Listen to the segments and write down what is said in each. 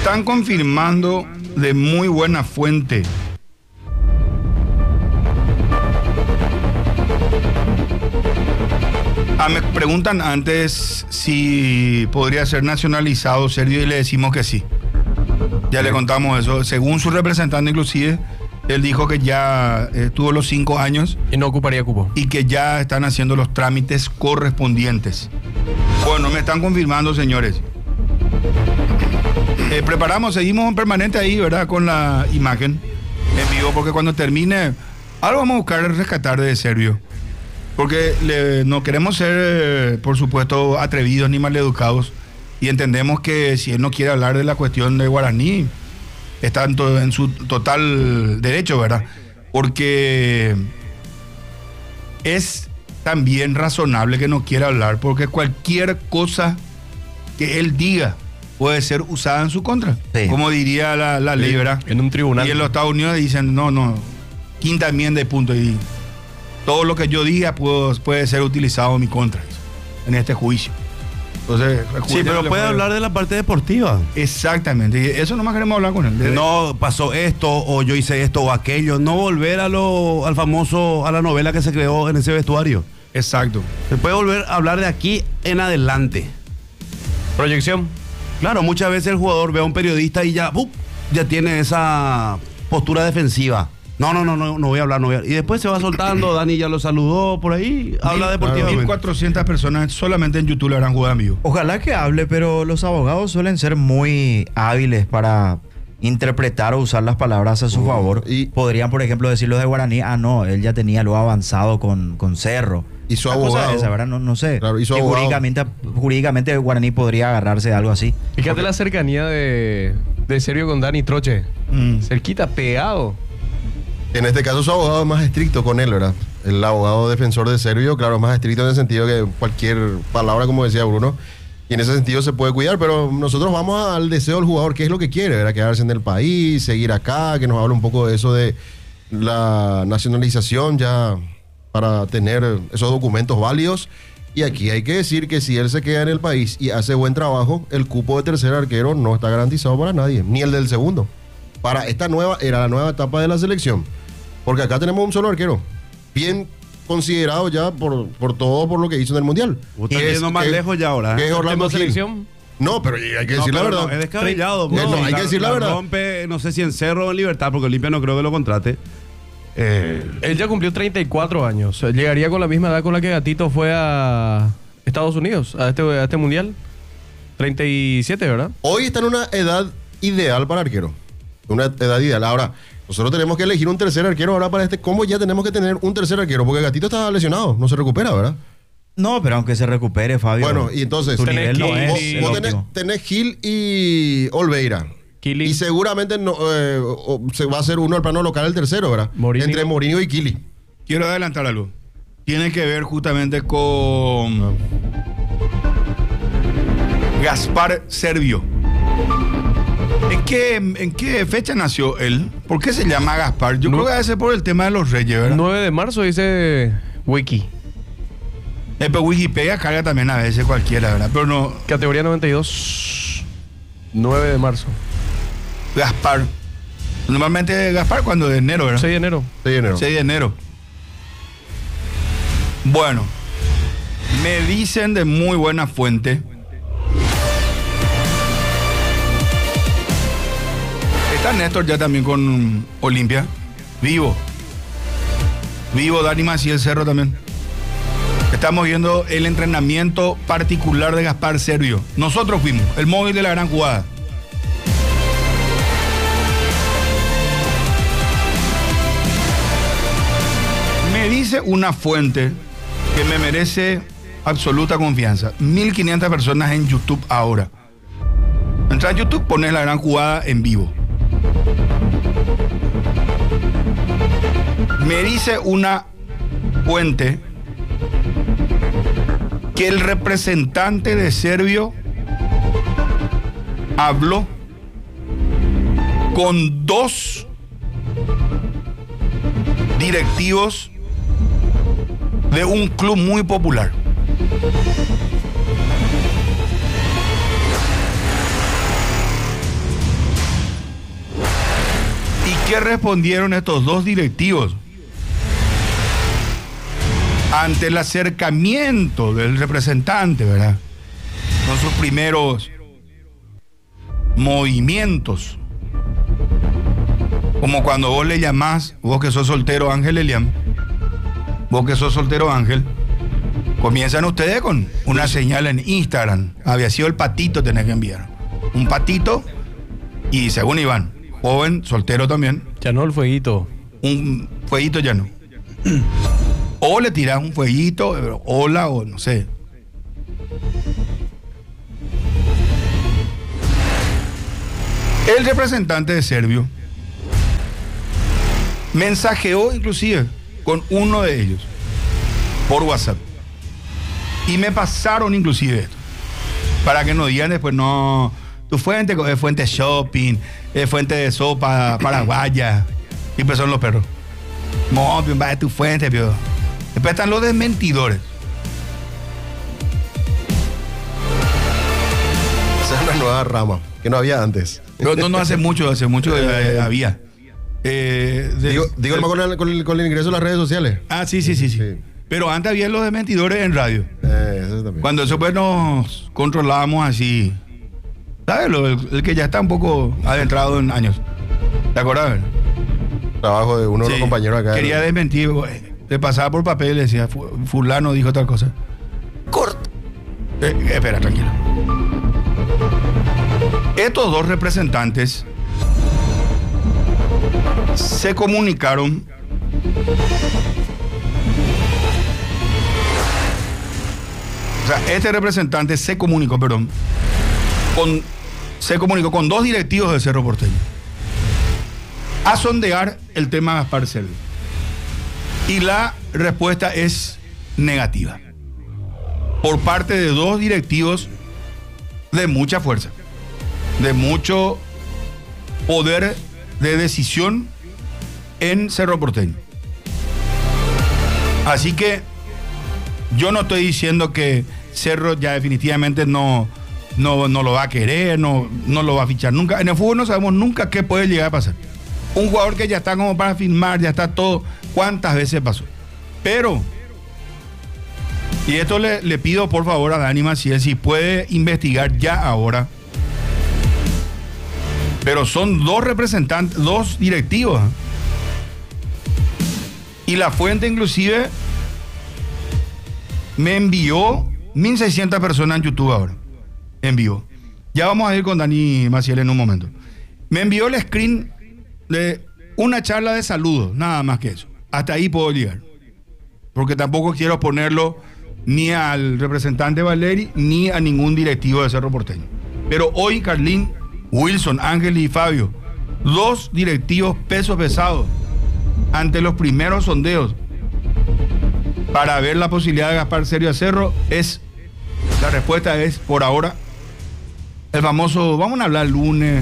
están confirmando de muy buena fuente. Me preguntan antes si podría ser nacionalizado Serbio y le decimos que sí. Ya le contamos eso. Según su representante inclusive, él dijo que ya tuvo los 5 años. Y no ocuparía cupo. Y que ya están haciendo los trámites correspondientes. Bueno, me están confirmando, señores. Seguimos en permanente ahí, ¿verdad? Con la imagen en vivo, porque cuando termine, algo vamos a buscar rescatar de Serbio. Porque no queremos ser, por supuesto, atrevidos ni maleducados. Y entendemos que si él no quiere hablar de la cuestión de guaraní, está en su total derecho, ¿verdad? Porque es también razonable que no quiera hablar, porque cualquier cosa que él diga puede ser usada en su contra. Sí. Como diría la ley, ¿verdad? En un tribunal. Y en los Estados Unidos dicen, no, quinta enmienda y punto. Y todo lo que yo diga puede ser utilizado en mi contra en este juicio. Entonces, sí, pero puede hablar de la parte deportiva. Exactamente, y eso nomás queremos hablar con él. No pasó esto, o yo hice esto o aquello. No volver a la novela que se creó en ese vestuario. Exacto. Se puede volver a hablar de aquí en adelante. Proyección. Claro, muchas veces el jugador ve a un periodista y ya tiene esa postura defensiva. No voy a hablar, Y después se va soltando, Dani ya lo saludó por ahí, habla deportivamente. 1.400 personas solamente en YouTube le harán jugado en vivo. Ojalá que hable, pero los abogados suelen ser muy hábiles para interpretar o usar las palabras a su favor. Y podrían, por ejemplo, decir los de Guaraní, no, él ya tenía lo avanzado con Cerro. Y su abogado. Esa, ¿verdad? No sé. Claro, y su abogado. Jurídicamente Guaraní podría agarrarse de algo así. Fíjate la cercanía de Serbio con Dani Troche. Cerquita, pegado. En este caso su abogado es más estricto con él, ¿verdad? El abogado defensor de Serbio, claro, es más estricto en el sentido que cualquier palabra, como decía Bruno, y en ese sentido se puede cuidar, pero nosotros vamos al deseo del jugador, qué es lo que quiere, ¿verdad? Quedarse en el país, seguir acá, que nos hable un poco de eso de la nacionalización ya para tener esos documentos válidos. Y aquí hay que decir que si él se queda en el país y hace buen trabajo, el cupo de tercer arquero no está garantizado para nadie, ni el del segundo. Para esta la nueva etapa de la selección. Porque acá tenemos un solo arquero, bien considerado ya por lo que hizo en el Mundial. Usted está yendo más lejos ya ahora. ¿Qué es Orlando Gil? Selección? No, pero hay que decir la verdad. No, es descabellado. Hay que decir la verdad. Rompe, no sé si en Cerro o en Libertad, porque Olimpia no creo que lo contrate. Él ya cumplió 34 años. Llegaría con la misma edad con la que Gatito fue a Estados Unidos, a este Mundial. 37, ¿verdad? Hoy está en una edad ideal para arquero. Una edad ideal. Ahora, nosotros tenemos que elegir un tercer arquero ahora para ¿cómo ya tenemos que tener un tercer arquero? Porque Gatito está lesionado, no se recupera, ¿verdad? No, pero aunque se recupere, Fabio. Bueno, y entonces su nivel no es vos tenés Gil y Olveira. Kili. Y seguramente se va a hacer uno al plano local, el tercero, ¿verdad? Entre Mourinho y Kili. Quiero adelantar algo. Tiene que ver justamente con Gaspar Serbio. ¿En qué fecha nació él? ¿Por qué se llama Gaspar? Yo creo que debe ser por el tema de los reyes, ¿verdad? 9 de marzo dice Wiki. Pero Wikipedia carga también a veces cualquiera, ¿verdad? Pero no. Categoría 92. 9 de marzo. Gaspar. Normalmente Gaspar cuando de enero, ¿verdad? 6 de enero. 6 de enero. Bueno. Me dicen de muy buena fuente. Está Néstor ya también con Olimpia. Vivo Dani Maciel Cerro también. Estamos viendo el entrenamiento particular de Gaspar Serbio. Nosotros fuimos, el móvil de la gran jugada. Me dice una fuente que me merece absoluta confianza. 1.500 personas en YouTube ahora. Entra a YouTube, pones la gran jugada en vivo. Me dice una fuente que el representante de Serbio habló con 2 directivos de un club muy popular. ¿Qué respondieron estos dos directivos ante el acercamiento del representante, verdad? Con sus primeros movimientos. Como cuando vos le llamás, vos que sos soltero Ángel Elian, vos que sos soltero Ángel, comienzan ustedes con una señal en Instagram. Había sido el patito, tenés que enviar. Un patito y según Iván, joven, soltero también. Ya no el fueguito. Un fueguito ya no. O le tirás un fueguito, hola o no sé. El representante de Servio mensajeó inclusive con uno de ellos por WhatsApp. Y me pasaron inclusive esto. Para que no digan después, no, tu fuente es fuente shopping, es fuente de sopa paraguaya. Y pues son los perros. No, va de tu fuente, pio. Después están los desmentidores. Esa es una nueva rama que no había antes. No hace mucho había. Digo con el ingreso a las redes sociales. Ah, sí. Pero antes había los desmentidores en radio. Eso también. Cuando eso pues nos controlábamos así. ¿Sabes? El que ya está un poco adentrado en años. ¿Te acuerdas? Trabajo de uno de los compañeros acá. Quería desmentir, le pasaba por papel y le decía, fulano dijo tal cosa. Corta. Espera, tranquilo. Estos dos representantes se comunicaron este representante se comunicó con dos directivos de Cerro Porteño a sondear el tema Gaspar Servio. Y la respuesta es negativa. Por parte de dos directivos de mucha fuerza, de mucho poder de decisión en Cerro Porteño. Así que yo no estoy diciendo que Cerro ya definitivamente no lo va a querer, no lo va a fichar nunca. En el fútbol no sabemos nunca qué puede llegar a pasar. Un jugador que ya está como para firmar, ya está todo. ¿Cuántas veces pasó? Pero, y esto le pido por favor a Dani Maciel, si puede investigar ya ahora. Pero son dos representantes, dos directivos. Y la fuente inclusive me envió 1.600 personas en YouTube ahora. En vivo. Ya vamos a ir con Dani Maciel en un momento. Me envió el screen de una charla de saludos, nada más que eso. Hasta ahí puedo llegar. Porque tampoco quiero ponerlo ni al representante Valeri ni a ningún directivo de Cerro Porteño. Pero hoy Carlín, Wilson, Ángel y Fabio, dos directivos pesos pesados ante los primeros sondeos para ver la posibilidad de Gaspar Servio a Cerro, la respuesta es por ahora el famoso, vamos a hablar lunes,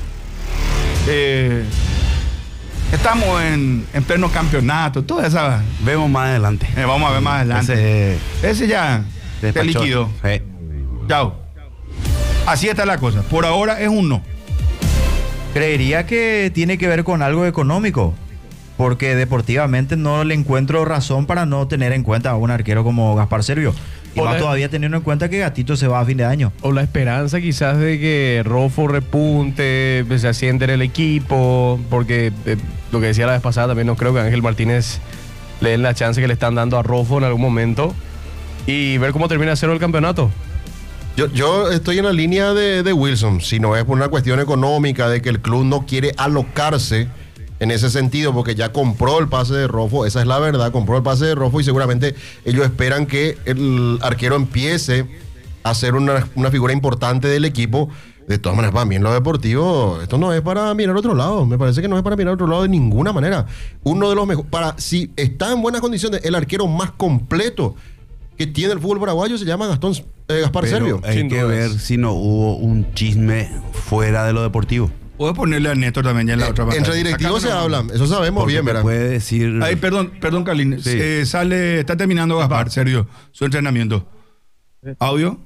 estamos en pleno campeonato, toda esa. Vemos más adelante. Vamos a ver más adelante. Ese ya te liquidó. Sí. Chao. Así está la cosa. Por ahora es un no. Creería que tiene que ver con algo económico, porque deportivamente no le encuentro razón para no tener en cuenta a un arquero como Gaspar Servio. Y más todavía teniendo en cuenta que Gatito se va a fin de año. O la esperanza quizás de que Rofo repunte, se asiente en el equipo, porque lo que decía la vez pasada, también no creo que Ángel Martínez le den la chance que le están dando a Rofo en algún momento y ver cómo termina Cerro el campeonato. Yo estoy en la línea de Wilson, si no es por una cuestión económica de que el club no quiere alocarse en ese sentido, porque ya compró el pase de Rofo, esa es la verdad, compró el pase de Rofo y seguramente ellos esperan que el arquero empiece a ser una figura importante del equipo. De todas maneras, para mí en lo deportivo, esto no es para mirar a otro lado, me parece que no es para mirar a otro lado de ninguna manera. Uno de los mejores, si está en buenas condiciones, el arquero más completo que tiene el fútbol paraguayo se llama Gaspar Servio. Hay que ver si no hubo un chisme fuera de lo deportivo. Puedo ponerle a Néstor también ya en la otra parte. Entre directivos se hablan, eso sabemos bien, ¿verdad? Puede decir. Ay, perdón, Carlín. Sí. Está terminando Gaspar Servio su entrenamiento. ¿Audio?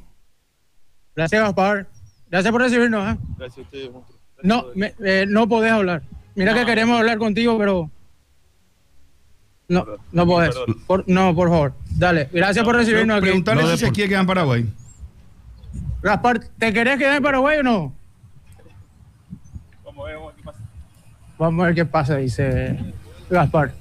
Gracias, Gaspar. Gracias por recibirnos. Gracias a ustedes. No podés hablar. Mira que queremos hablar contigo, pero no podés. Por favor. Dale, gracias por recibirnos aquí. Preguntarle si se quiere quedar en Paraguay. Gaspar, ¿te querés quedar en Paraguay o no? Vamos a ver qué pasa, dice Gaspar.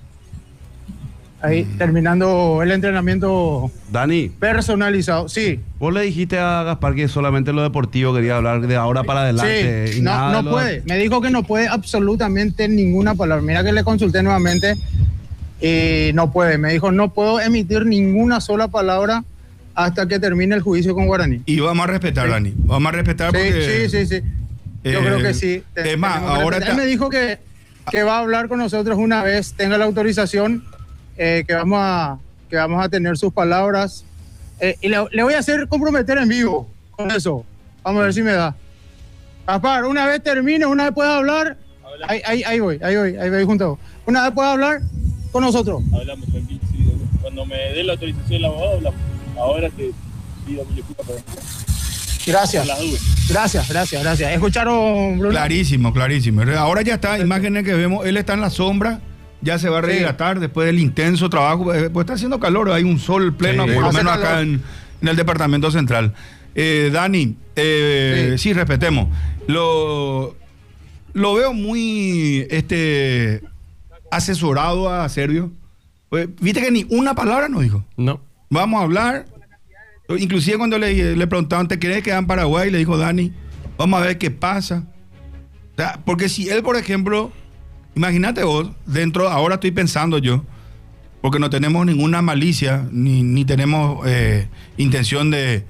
Ahí, terminando el entrenamiento Dani, personalizado. Sí. vos le dijiste a Gaspar que solamente lo deportivo quería hablar de ahora para adelante. Sí, y nada de no lo- puede. Me dijo que no puede absolutamente ninguna palabra. Mira que le consulté nuevamente y no puede. Me dijo, no puedo emitir ninguna sola palabra hasta que termine el juicio con Guaraní. Y vamos a respetar, Sí. Dani. Vamos a respetar porque... Sí. Yo creo que sí. Es más, Tenemos que ahora... respetar. Él me dijo que va a hablar con nosotros una vez tenga la autorización, que vamos a tener sus palabras. Y le voy a hacer comprometer en vivo con eso. Vamos a ver si me da. Gaspar, una vez termine, una vez pueda hablar, ahí voy junto a vos. Una vez pueda hablar con nosotros. Hablamos tranquilo, sí. Cuando me dé la autorización del abogado, hablamos. Ahora te pido mil disculpas por Gracias. las dudas. Gracias. ¿Escucharon, Bruno? Clarísimo. Ahora ya está, imágenes que vemos, él está en la sombra, ya se va a rehidratar después del intenso trabajo, pues está haciendo calor, hay un sol pleno, Sí, por lo hace menos calor. acá en el departamento central. Dani, sí, respetemos. Lo veo muy asesorado a Servio. Pues, viste que ni una palabra nos dijo. No. Vamos a hablar. Inclusive cuando le preguntaban, ¿te querés quedar en Paraguay? Le dijo Dani, vamos a ver qué pasa. O sea, porque si él, por ejemplo, imagínate vos, ahora estoy pensando yo, porque no tenemos ninguna malicia, ni tenemos intención de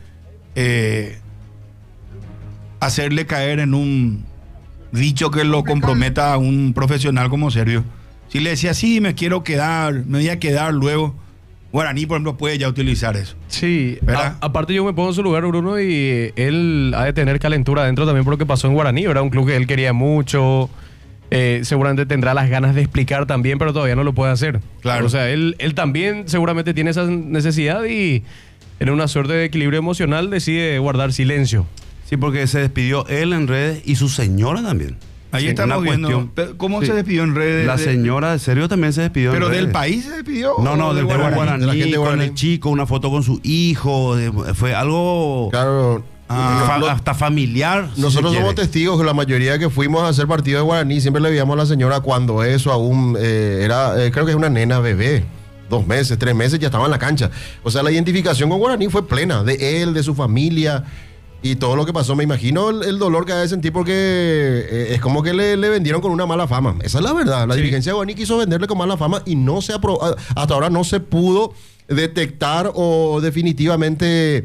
hacerle caer en un dicho que lo comprometa a un profesional como Servio. Si le decía, sí, me voy a quedar luego, Guaraní, por ejemplo, puede ya utilizar eso. Sí, ¿Verdad? aparte yo me pongo en su lugar, Bruno, y él ha de tener calentura adentro también por lo que pasó en Guaraní, ¿verdad? Un club que él quería mucho, seguramente tendrá las ganas de explicar también, pero todavía no lo puede hacer. Claro. O sea, él también seguramente tiene esa necesidad y en una suerte de equilibrio emocional decide guardar silencio. Sí, porque se despidió él en redes y su señora también. Ahí Sí, estamos una viendo cuestión. pero ¿cómo Sí. se despidió en redes? La señora de Serio también se despidió ¿Pero en del redes. país se despidió? No, o del Guaraní? Guaraní, De la gente de con Guaraní. el chico, una foto con su hijo, fue algo Claro. hasta familiar. si Nosotros se somos quiere. testigos que la mayoría que fuimos a hacer partido de Guaraní siempre le veíamos a la señora cuando eso aún era, creo que es una nena bebé, 2 meses, 3 meses, ya estaba en la cancha. O sea, la identificación con Guaraní fue plena, de él, de su familia y todo lo que pasó. Me imagino el dolor que ha de sentir porque es como que le vendieron con una mala fama. Esa es la verdad. La dirigencia de Guaraní quiso venderle con mala fama y no se hasta ahora no se pudo detectar o definitivamente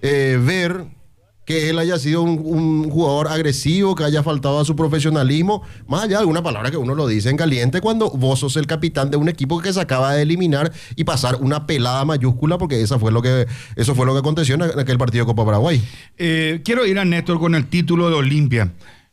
ver que él haya sido un jugador agresivo, que haya faltado a su profesionalismo, más allá de alguna palabra que uno lo dice en caliente cuando vos sos el capitán de un equipo que se acaba de eliminar y pasar una pelada mayúscula, porque eso fue lo que aconteció en aquel partido de Copa Paraguay. Quiero ir a Néstor con el título de Olimpia.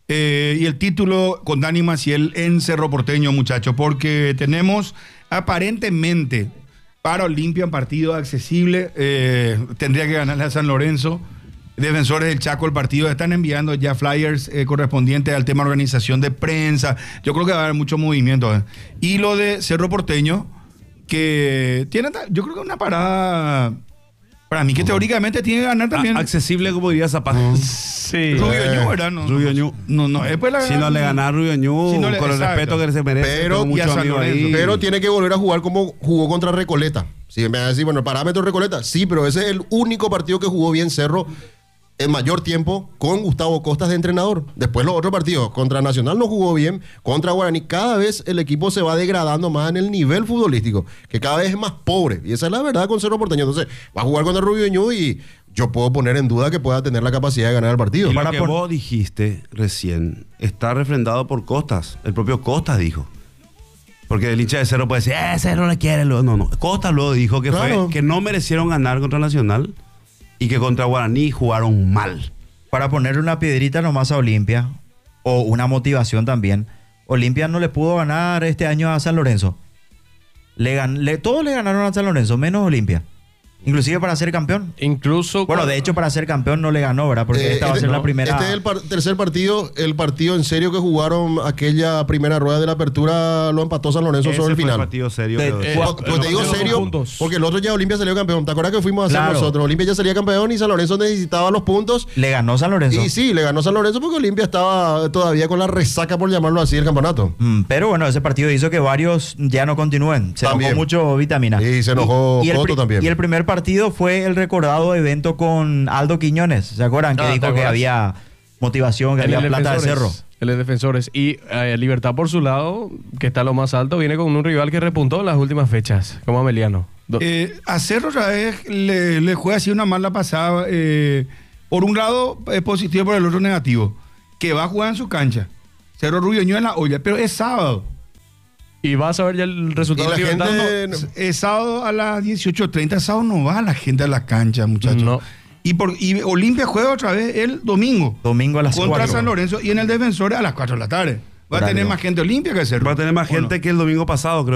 Y el título con Dani Maciel en Cerro Porteño, muchachos, porque tenemos aparentemente para Olimpia un partido accesible. Tendría que ganarle a San Lorenzo. Defensores del Chaco, el partido están enviando ya flyers correspondientes al tema organización de prensa. Yo creo que va a haber mucho movimiento. Y lo de Cerro Porteño, que tiene, yo creo que una parada, para mí, que teóricamente tiene que ganar también. Accesible, como diría Zapata. Sí. Rubio Ñu, ¿verdad? No, Rubio Ñu. No, después la Si no le gana a Rubio Ñu, Si no le- con el exacto. respeto que se merece, Pero- tengo y a muchos San amigos Lorenzo. ahí. Pero tiene que volver a jugar como jugó contra Recoleta. Si me va a decir, bueno, el parámetro Recoleta, sí, pero ese es el único partido que jugó bien Cerro en mayor tiempo con Gustavo Costas de entrenador. Después los otros partidos, contra Nacional no jugó bien, contra Guaraní cada vez el equipo se va degradando más en el nivel futbolístico, que cada vez es más pobre. Y esa es la verdad con Cerro Porteño. Entonces, va a jugar contra Rubio Ñu y yo puedo poner en duda que pueda tener la capacidad de ganar el partido. Y lo Para que pon- vos dijiste recién está refrendado por Costas. El propio Costas dijo. Porque el hincha de Cerro puede decir, ese no le quiere. No. Costas luego dijo que, Claro. fue, que no merecieron ganar contra Nacional y que contra Guaraní jugaron mal. Para ponerle una piedrita nomás a Olimpia, o una motivación también, Olimpia no le pudo ganar este año a San Lorenzo. Todos le ganaron a San Lorenzo, menos Olimpia. Inclusive para ser campeón. Incluso... Bueno, de hecho para ser campeón no le ganó, ¿verdad? Porque esta va a ser la primera... Este es el tercer partido, el partido en serio que jugaron aquella primera rueda de la apertura, lo empató San Lorenzo sobre el final. Partido serio. Pues te digo serio, porque el otro ya Olimpia salió campeón. ¿Te acuerdas que fuimos a hacer nosotros? Olimpia ya salía campeón y San Lorenzo necesitaba los puntos. Le ganó San Lorenzo. Y sí, le ganó San Lorenzo porque Olimpia estaba todavía con la resaca, por llamarlo así, del campeonato. Pero bueno, ese partido hizo que varios ya no continúen. Se enojó mucho Vitamina. Y se enojó Coto también. Y el primer partido fue el recordado evento con Aldo Quiñones. ¿Se acuerdan? Que dijo que había motivación, que había plata de cerro. El de Defensores. Y Libertad por su lado, que está lo más alto, viene con un rival que repuntó en las últimas fechas, como Ameliano. A Cerro otra vez le juega así una mala pasada. Por un lado es positivo, por el otro negativo. Que va a jugar en su cancha. Cerro Rubiño en la olla, pero es sábado. Y vas a ver ya el resultado de Libertad. Es sábado a las 18:30. Sábado no va la gente a la cancha, muchachos. No. Y Olimpia juega otra vez el domingo. Domingo a las 4. Contra San Lorenzo y en el Defensor a las 4 de la tarde. Va a tener más gente Olimpia que Cerro. Va a tener más gente que el domingo pasado, creo.